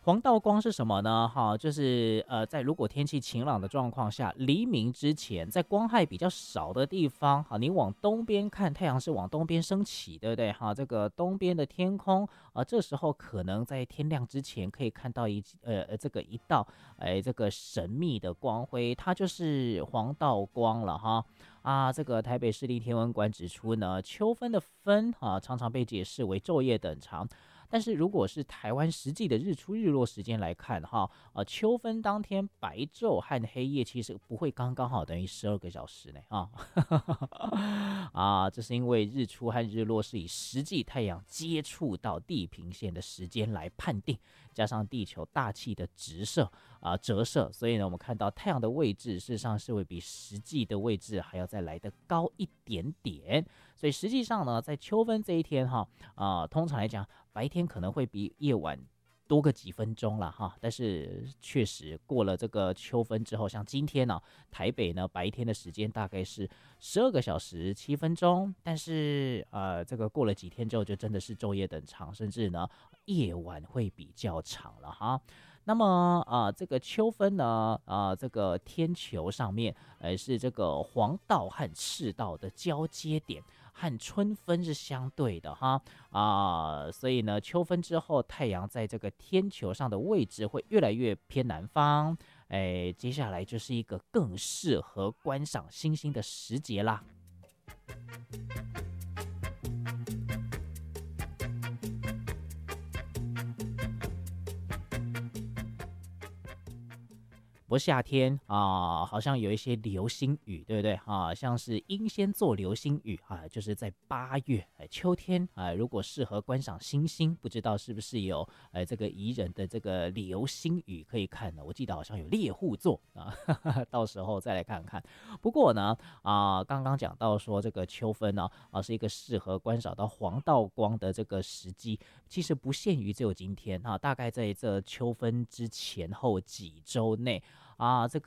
黄道光是什么呢？哈，就是在如果天气晴朗的状况下，黎明之前，在光害比较少的地方，好，你往东边看，太阳是往东边升起，对不对？哈，这个东边的天空这时候可能在天亮之前可以看到这个一道这个神秘的光辉，它就是黄道光了哈。这个台北市立天文馆指出呢，秋分的分常常被解释为昼夜等长。但是如果是台湾实际的日出日落时间来看哈，秋分当天白昼和黑夜其实不会刚刚好等于12个小时呢这是因为日出和日落是以实际太阳接触到地平线的时间来判定，加上地球大气的折射，所以呢，我们看到太阳的位置事实上是会比实际的位置还要再来得高一点点。所以实际上呢，在秋分这一天通常来讲，白天可能会比夜晚多个几分钟了哈，但是确实过了这个秋分之后，像今天呢，台北呢白天的时间大概是12个小时7分钟，但是这个过了几天之后，就真的是昼夜等长，甚至呢夜晚会比较长了哈。那么这个秋分呢，这个天球上面，是这个黄道和赤道的交接点，和春分是相对的哈所以呢，秋分之后，太阳在这个天球上的位置会越来越偏南方，接下来就是一个更适合观赏星星的时节啦。不过夏天好像有一些流星雨，对不对像是英仙座流星雨就是在8月，秋天如果适合观赏星星，不知道是不是有这个宜人的这个流星雨可以看呢？我记得好像有猎户座到时候再来看看。不过呢刚刚讲到说这个秋分呢是一个适合观赏到黄道光的这个时机，其实不限于只有今天大概在这秋分之前后几周内这个